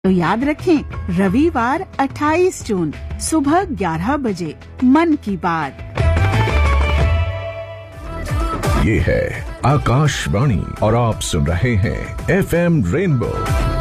तो याद रखें, रविवार 28 जून सुबह 11 बजे मन की बात। ये है आकाशवाणी और आप सुन रहे हैं FM रेनबो।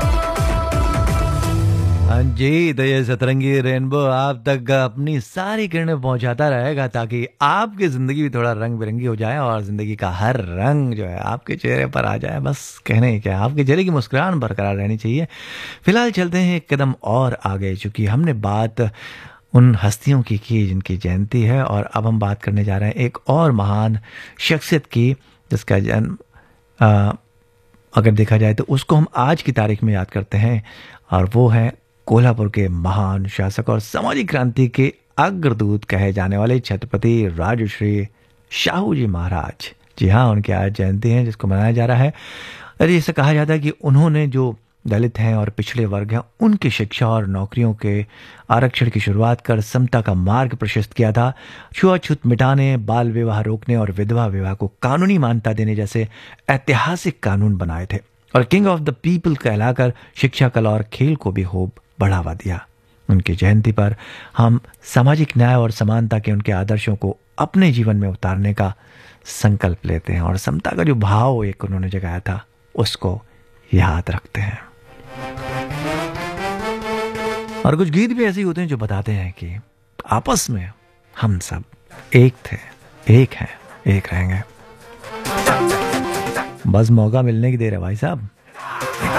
हाँ जी, तो ये सतरंगी रेनबो आप तक अपनी सारी किरणें पहुंचाता रहेगा ताकि आपकी ज़िंदगी भी थोड़ा रंग बिरंगी हो जाए और ज़िंदगी का हर रंग जो है आपके चेहरे पर आ जाए। बस कहने ही क्या, आपके चेहरे की मुस्कुराहट बरकरार रहनी चाहिए। फिलहाल चलते हैं एक कदम और आगे, चूँकि हमने बात उन हस्तियों की जिनकी जयंती है, और अब हम बात करने जा रहे हैं एक और महान शख्सियत की जिसका जन्म अगर देखा जाए तो उसको हम आज की तारीख में याद करते हैं, और वो है कोल्हापुर के महान शासक और सामाजिक क्रांति के अग्रदूत कहे जाने वाले छत्रपति राजश्री शाहू जी महाराज। जी हाँ, उनकी आज जयंती है जिसको मनाया जा रहा है। और इसे कहा जाता है कि उन्होंने जो दलित हैं और पिछड़े वर्ग हैं उनकी शिक्षा और नौकरियों के आरक्षण की शुरुआत कर समता का मार्ग प्रशस्त किया था। छुआछूत मिटाने, बाल विवाह रोकने और विधवा विवाह को कानूनी मान्यता देने जैसे ऐतिहासिक कानून बनाए थे, और किंग ऑफ द पीपल कहलाकर शिक्षा, कला और खेल को भी खूब बढ़ावा दिया। उनकी जयंती पर हम सामाजिक न्याय और समानता के उनके आदर्शों को अपने जीवन में उतारने का संकल्प लेते हैं, और समता का जो भाव एक उन्होंने जगाया था उसको याद रखते हैं। और कुछ गीत भी ऐसे होते हैं जो बताते हैं कि आपस में हम सब एक थे, एक हैं, एक रहेंगे। बस मौका मिलने की देर है भाई साहब।